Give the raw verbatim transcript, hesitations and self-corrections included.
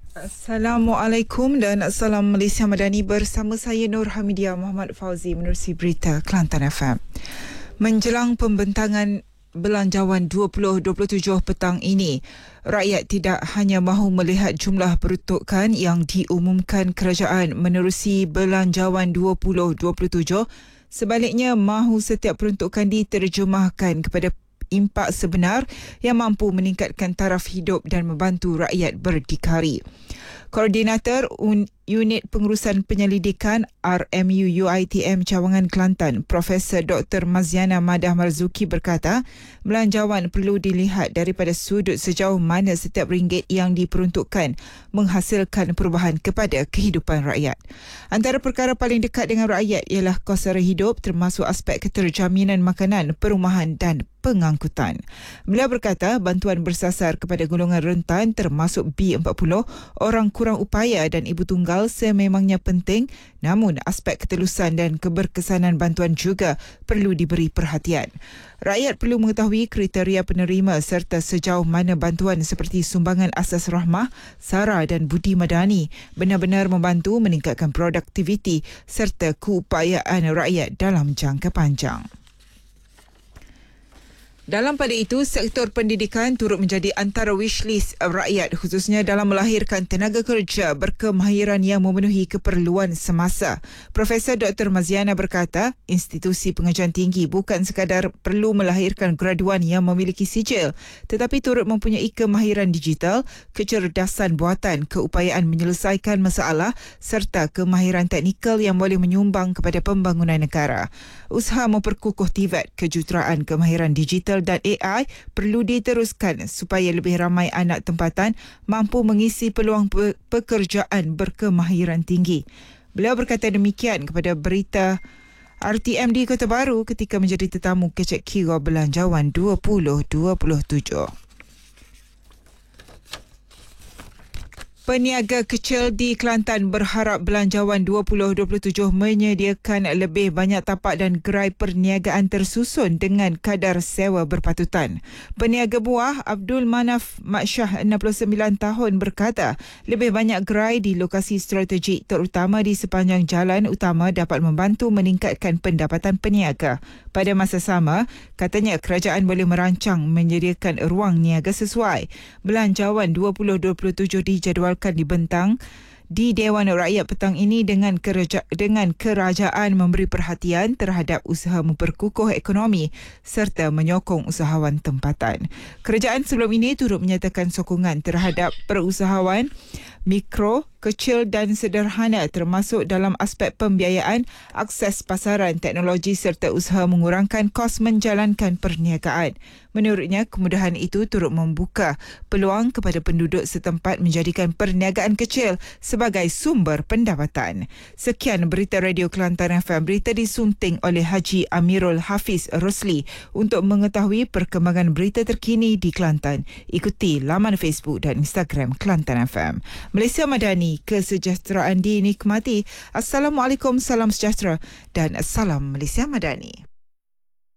Assalamualaikum dan Assalam Malaysia Madani, bersama saya Nur Hamidia Muhammad Fauzi menerusi berita Kelantan F M. Menjelang pembentangan belanjawan dua ribu dua puluh tujuh petang ini, rakyat tidak hanya mahu melihat jumlah peruntukan yang diumumkan kerajaan menerusi belanjawan dua ribu dua puluh tujuh, sebaliknya mahu setiap peruntukan diterjemahkan kepada impak sebenar yang mampu meningkatkan taraf hidup dan membantu rakyat berdikari. Koordinator Unit Pengurusan Penyelidikan R M U U I T M Cawangan Kelantan, Profesor Doktor Maziana Madah Marzuki berkata, belanjawan perlu dilihat daripada sudut sejauh mana setiap ringgit yang diperuntukkan menghasilkan perubahan kepada kehidupan rakyat. Antara perkara paling dekat dengan rakyat ialah kos sara hidup, termasuk aspek keterjaminan makanan, perumahan dan pengangkutan. Beliau berkata bantuan bersasar kepada golongan rentan termasuk B empat puluh, orang kurang upaya dan ibu tunggal sememangnya penting, namun aspek ketelusan dan keberkesanan bantuan juga perlu diberi perhatian. Rakyat perlu mengetahui kriteria penerima serta sejauh mana bantuan seperti sumbangan asas rahmah, sara dan budi madani benar-benar membantu meningkatkan produktiviti serta keupayaan rakyat dalam jangka panjang. Dalam pada itu, sektor pendidikan turut menjadi antara wishlist rakyat, khususnya dalam melahirkan tenaga kerja berkemahiran yang memenuhi keperluan semasa. Profesor Doktor Maziana berkata, institusi pengajian tinggi bukan sekadar perlu melahirkan graduan yang memiliki sijil, tetapi turut mempunyai kemahiran digital, kecerdasan buatan, keupayaan menyelesaikan masalah serta kemahiran teknikal yang boleh menyumbang kepada pembangunan negara. Usaha memperkukuh T V E T, kejuruteraan kemahiran digital dan A I perlu diteruskan supaya lebih ramai anak tempatan mampu mengisi peluang pe- pekerjaan berkemahiran tinggi. Beliau berkata demikian kepada berita R T M di Kota Baru ketika menjadi tetamu kecek kira belanjawan dua ribu dua puluh tujuh. Peniaga kecil di Kelantan berharap belanjawan dua ribu dua puluh tujuh menyediakan lebih banyak tapak dan gerai perniagaan tersusun dengan kadar sewa berpatutan. Peniaga buah Abdul Manaf Maksyah enam puluh sembilan tahun berkata, lebih banyak gerai di lokasi strategik terutama di sepanjang jalan utama dapat membantu meningkatkan pendapatan peniaga. Pada masa sama, katanya kerajaan boleh merancang menyediakan ruang niaga sesuai. Belanjawan dua ribu dua puluh tujuh dijadualkan dibentang di Dewan Rakyat petang ini dengan keraja, dengan kerajaan memberi perhatian terhadap usaha memperkukuh ekonomi serta menyokong usahawan tempatan. Kerajaan sebelum ini turut menyatakan sokongan terhadap perusahawan mikro, kecil dan sederhana termasuk dalam aspek pembiayaan, akses pasaran, teknologi serta usaha mengurangkan kos menjalankan perniagaan. Menurutnya, kemudahan itu turut membuka peluang kepada penduduk setempat menjadikan perniagaan kecil sebagai sumber pendapatan. Sekian berita Radio Kelantan F M. Berita disunting oleh Haji Amirul Hafiz Rosli. Untuk mengetahui perkembangan berita terkini di Kelantan, ikuti laman Facebook dan Instagram Kelantan F M. Malaysia Madani, kesejahteraan dinikmati. Assalamualaikum, salam sejahtera dan salam Malaysia Madani.